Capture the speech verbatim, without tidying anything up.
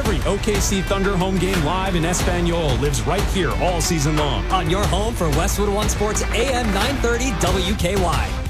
Every O K C Thunder home game live in Espanol lives right here all season long. On your home for Westwood One Sports A M nine thirty W K Y.